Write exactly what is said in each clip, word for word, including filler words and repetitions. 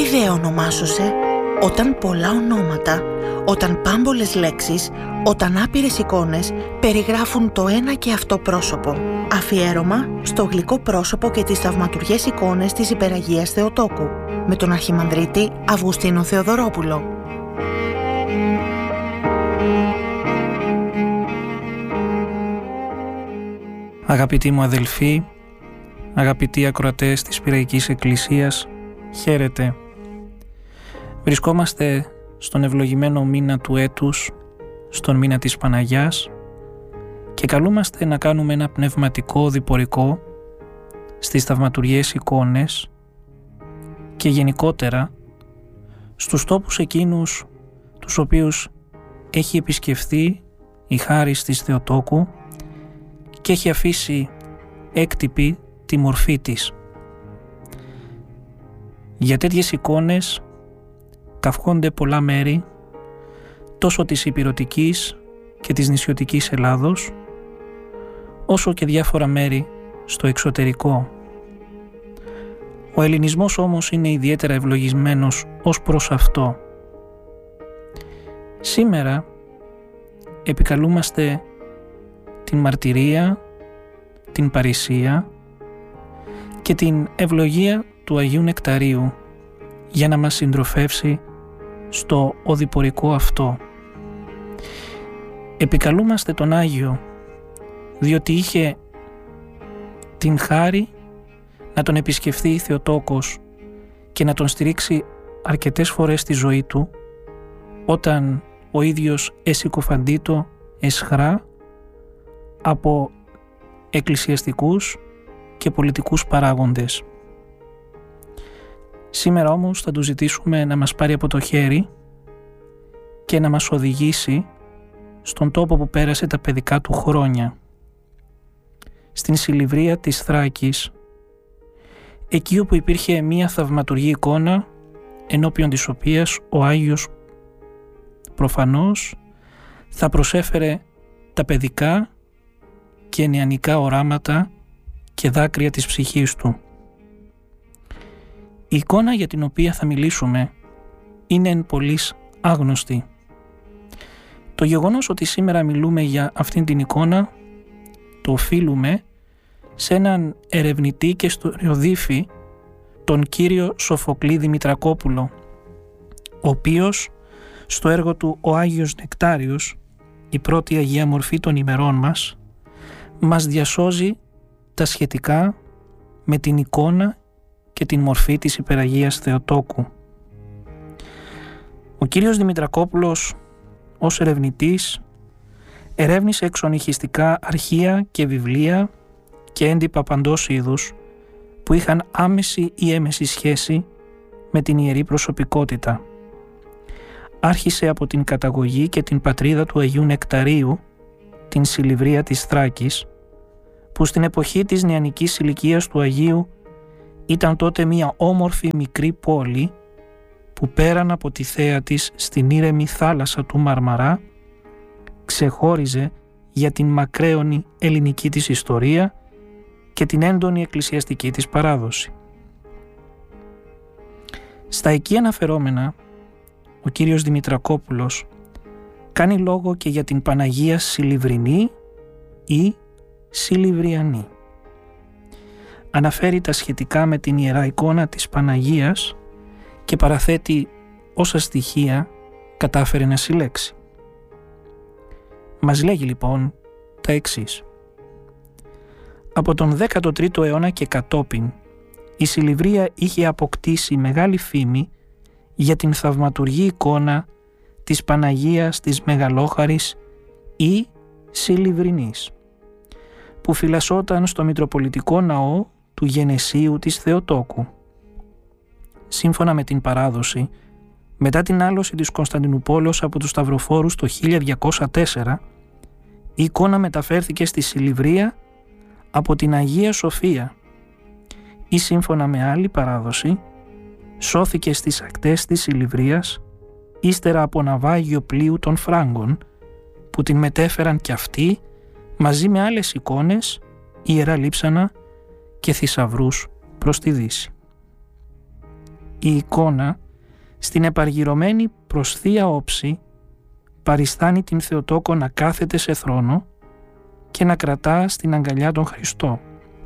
ιδέα ονομάσωσε, όταν πολλά ονόματα, όταν πάμπολες λέξεις, όταν άπειρες εικόνες περιγράφουν το ένα και αυτό πρόσωπο. Αφιέρωμα στο γλυκό πρόσωπο και τις θαυματουργές εικόνες της Υπεραγίας Θεοτόκου, με τον Αρχιμανδρίτη Αυγουστίνο Θεοδωρόπουλο. Αγαπητοί μου αδελφοί, αγαπητοί ακροατές της Πυραϊκής Εκκλησίας, χαίρετε. Βρισκόμαστε στον ευλογημένο μήνα του έτους, στον μήνα της Παναγιάς, και καλούμαστε να κάνουμε ένα πνευματικό διπορικό στις θαυματουργές εικόνες και γενικότερα στους τόπους εκείνους τους οποίους έχει επισκεφθεί η χάρις της Θεοτόκου και έχει αφήσει έκτυπη τη μορφή της. Για τέτοιες εικόνες καυχόνται πολλά μέρη, τόσο της ηπειρωτικής και της νησιωτικής Ελλάδος, όσο και διάφορα μέρη στο εξωτερικό. Ο ελληνισμός όμως είναι ιδιαίτερα ευλογισμένος ως προς αυτό. Σήμερα επικαλούμαστε την μαρτυρία, την παρησία και την ευλογία του Αγίου Νεκταρίου για να μας συντροφεύσει στο οδηπορικό αυτό. Επικαλούμαστε τον Άγιο διότι είχε την χάρη να τον επισκεφθεί η Θεοτόκος και να τον στηρίξει αρκετές φορές στη ζωή του, όταν ο ίδιος εσυκοφαντήτο εσχρά από εκκλησιαστικούς και πολιτικούς παράγοντες. Σήμερα όμως θα του ζητήσουμε να μας πάρει από το χέρι και να μας οδηγήσει στον τόπο που πέρασε τα παιδικά του χρόνια, στην Σιλιβρία της Θράκης, εκεί όπου υπήρχε μία θαυματουργή εικόνα, ενώπιον της οποίας ο Άγιος προφανώς θα προσέφερε τα παιδικά και νεανικά οράματα και δάκρυα της ψυχής του. Η εικόνα για την οποία θα μιλήσουμε είναι εν πολλοίς άγνωστη. Το γεγονός ότι σήμερα μιλούμε για αυτήν την εικόνα το οφείλουμε σε έναν ερευνητή και ιστοριοδίφη, τον κύριο Σοφοκλή Δημητρακόπουλο, ο οποίος στο έργο του «Ο Άγιος Νεκτάριος», η πρώτη Αγία Μορφή των ημερών μας, μας διασώζει τα σχετικά με την εικόνα και την μορφή της Υπεραγίας Θεοτόκου. Ο κύριος Δημητρακόπουλος ως ερευνητής ερεύνησε εξονυχιστικά αρχεία και βιβλία και έντυπα παντός είδους που είχαν άμεση ή έμεση σχέση με την ιερή προσωπικότητα. Άρχισε από την καταγωγή και την πατρίδα του Αγίου Νεκταρίου, την Σιλιβρία της Θράκης, που στην εποχή της νεανικής ηλικίας του Αγίου ήταν τότε μια όμορφη μικρή πόλη που πέραν από τη θέα της στην ήρεμη θάλασσα του Μαρμαρά ξεχώριζε για την μακραίωνη ελληνική της ιστορία και την έντονη εκκλησιαστική της παράδοση. Στα εκεί αναφερόμενα, ο κύριος Δημητρακόπουλος κάνει λόγο και για την Παναγία Σιλιβρινή ή Σιλιβριανή. Αναφέρει τα σχετικά με την ιερά εικόνα της Παναγίας και παραθέτει όσα στοιχεία κατάφερε να συλλέξει. Μας λέγει λοιπόν τα εξής. Από τον δέκατο τρίτο αιώνα και κατόπιν, η Σιλιβρία είχε αποκτήσει μεγάλη φήμη για την θαυματουργή εικόνα της Παναγίας της Μεγαλόχαρης ή Σιλιβρινής, που φυλασσόταν στο Μητροπολιτικό Ναό του Γενεσίου της Θεοτόκου. Σύμφωνα με την παράδοση, μετά την άλωση της Κωνσταντινούπολης από τους Σταυροφόρους το χίλια διακόσια τέσσερα, η εικόνα μεταφέρθηκε στη Σιλιβρία από την Αγία Σοφία ή, σύμφωνα με άλλη παράδοση, σώθηκε στις ακτές της Σιλιβρίας ύστερα από ναυάγιο πλοίου των Φράγκων, που την μετέφεραν κι αυτοί μαζί με άλλες εικόνες, ιερά λείψανα και θησαυρούς προς τη Δύση. η εικόνα στην επαργυρωμένη προς θεία όψη παριστάνει την Θεοτόκο να κάθεται σε θρόνο και να κρατά στην αγκαλιά τον Χριστό,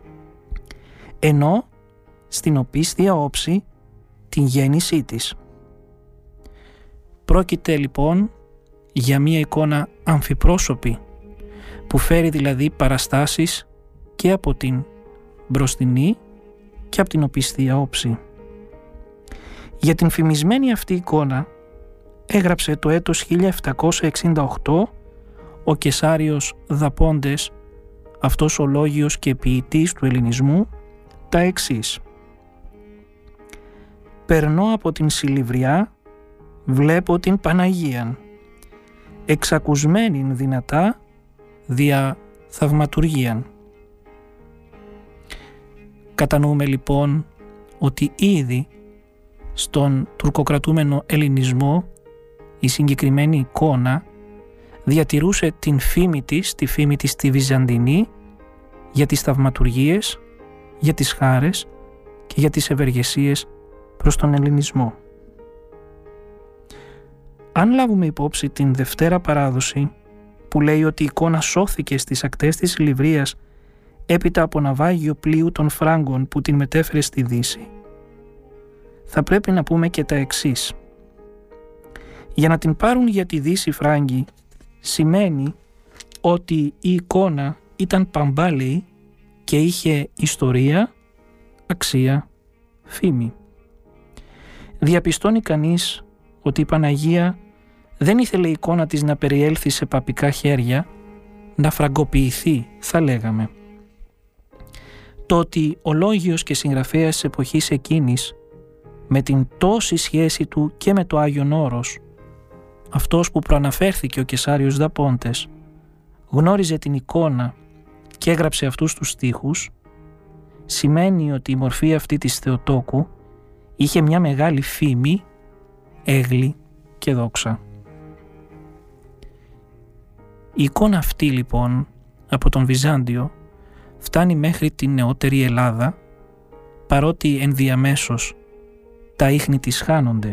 ενώ στην οπίστια όψη την γέννησή της. Πρόκειται λοιπόν για μία εικόνα αμφιπρόσωπη, που φέρει δηλαδή παραστάσεις και από την μπροστινή και από την οπίστια όψη. Για την φημισμένη αυτή εικόνα έγραψε το έτος χίλια επτακόσια εξήντα οκτώ ο Κεσάριος Δαπόντες, αυτός ο λόγιος και ποιητής του ελληνισμού, τα εξής: «Περνώ από την Σιλιβριά, βλέπω την Παναγίαν, εξακουσμένην δυνατά δια θαυματουργίαν». Κατανοούμε λοιπόν ότι ήδη στον τουρκοκρατούμενο ελληνισμό η συγκεκριμένη εικόνα διατηρούσε την φήμη της, τη φήμη της τη βυζαντινή, για τις θαυματουργίες, για τις χάρες και για τις ευεργεσίες προς τον ελληνισμό. Αν λάβουμε υπόψη την Δευτέρα Παράδοση, που λέει ότι η εικόνα σώθηκε στις ακτές της Σιλιβρίας έπειτα από ναυάγιο πλοίου των Φράγκων που την μετέφερε στη Δύση, θα πρέπει να πούμε και τα εξής. Για να την πάρουν για τη Δύση Φράγκοι σημαίνει ότι η εικόνα ήταν παμπάλαιη και είχε ιστορία, αξία, φήμη. Διαπιστώνει κανείς ότι η Παναγία δεν ήθελε η εικόνα της να περιέλθει σε παπικά χέρια, να φραγκοποιηθεί, θα λέγαμε. Το ότι ο λόγιος και συγγραφέας της εποχής εκείνης, με την τόση σχέση του και με το Άγιον Όρος, αυτός που προαναφέρθηκε ο Κεσάριος Δαπόντες, γνώριζε την εικόνα και έγραψε αυτούς τους στίχους, σημαίνει ότι η μορφή αυτή της Θεοτόκου είχε μια μεγάλη φήμη, έγλη και δόξα. Η εικόνα αυτή λοιπόν από τον Βυζάντιο φτάνει μέχρι την νεότερη Ελλάδα, παρότι ενδιαμέσως τα ίχνη της χάνονται.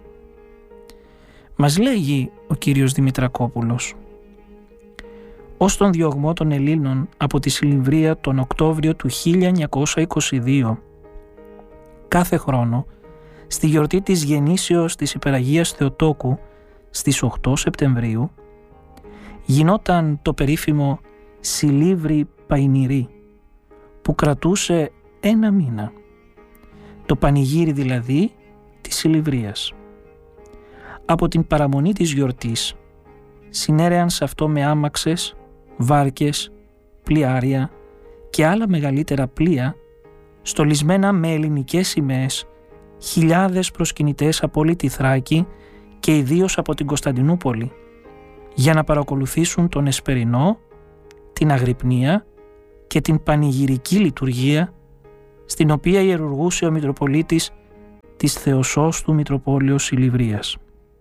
Μας λέγει ο κύριος Δημητρακόπουλος: «Ως τον διωγμό των Ελλήνων από τη Σιλιβρία τον Οκτώβριο του χίλια εννιακόσια είκοσι δύο, κάθε χρόνο, στη γιορτή της γεννήσεως της Υπεραγίας Θεοτόκου στις οκτώ Σεπτεμβρίου, γινόταν το περίφημο Σιλίβρι Παϊνηρή, που κρατούσε ένα μήνα, το πανηγύρι δηλαδή της Σιλιβρίας. Από την παραμονή της γιορτής συνέρεαν σε αυτό με άμαξες, βάρκες, πλοιάρια και άλλα μεγαλύτερα πλοία, στολισμένα με ελληνικές σημαίες, χιλιάδες προσκυνητές από όλη τη Θράκη και ιδίως από την Κωνσταντινούπολη, για να παρακολουθήσουν τον Εσπερινό, την Αγρυπνία και την πανηγυρική λειτουργία, στην οποία ιερουργούσε ο Μητροπολίτης της Θεοσώστου Μητροπόλεως Σιλιβρίας.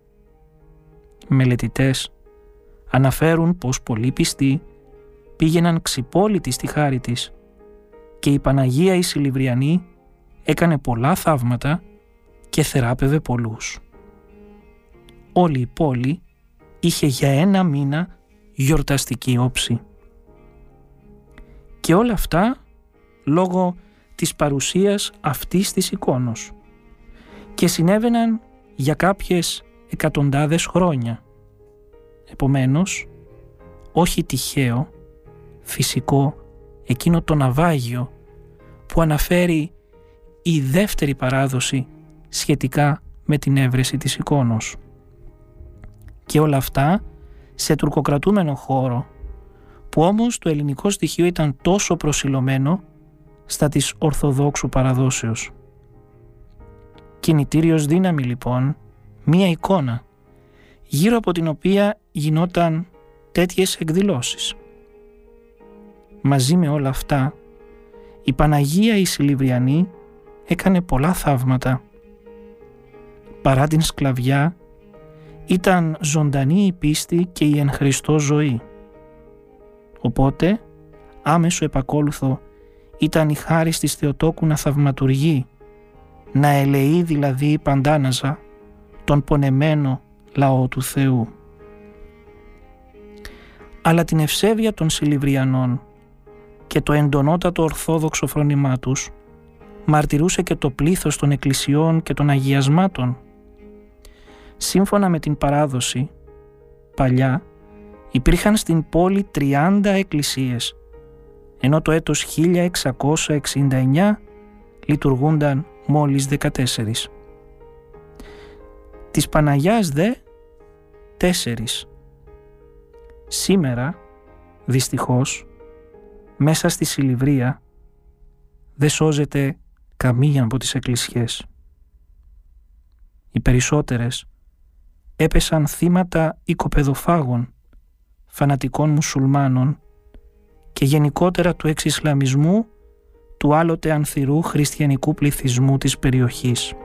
Μελετητές αναφέρουν πως πολλοί πιστοί πήγαιναν ξυπόλυτοι στη χάρη της και η Παναγία η Σιλιβριανή έκανε πολλά θαύματα και θεράπευε πολλούς. Όλη η πόλη είχε για ένα μήνα γιορταστική όψη. Και όλα αυτά λόγω της παρουσίας αυτής της εικόνος, και συνέβαιναν για κάποιες εκατοντάδες χρόνια. Επομένως, όχι τυχαίο, φυσικό, εκείνο το ναυάγιο που αναφέρει η δεύτερη παράδοση σχετικά με την έβρεση της εικόνος. Και όλα αυτά σε τουρκοκρατούμενο χώρο, που όμως το ελληνικό στοιχείο ήταν τόσο προσιλωμένο στα της Ορθοδόξου παραδόσεως. Κινητήριος δύναμη λοιπόν, μία εικόνα, γύρω από την οποία γινόταν τέτοιες εκδηλώσεις. Μαζί με όλα αυτά, η Παναγία η Σιλιβριανή έκανε πολλά θαύματα. Παρά την σκλαβιά, ήταν ζωντανή η πίστη και η εν Χριστώ ζωή. Οπότε, άμεσο επακόλουθο ήταν η χάρις της Θεοτόκου να θαυματουργεί να ελεεί δηλαδή η Παντάναζα τον πονεμένο λαό του Θεού. Αλλά την ευσέβεια των Σιλιβριανών και το εντονότατο ορθόδοξο φρόνημά τους μαρτυρούσε και το πλήθος των εκκλησιών και των αγιασμάτων. Σύμφωνα με την παράδοση, παλιά υπήρχαν στην πόλη τριάντα εκκλησίες, ενώ το έτος χίλια εξακόσια εξήντα εννιά λειτουργούνταν μόλις δεκατέσσερις. Της Παναγιάς δε τέσσερις. Σήμερα, δυστυχώς, μέσα στη Σιλιβρία δεν σώζεται καμία από τις εκκλησιές. Οι περισσότερες έπεσαν θύματα οικοπεδοφάγων, φανατικών μουσουλμάνων και γενικότερα του εξισλαμισμού του άλλοτε ανθυρού χριστιανικού πληθυσμού της περιοχής.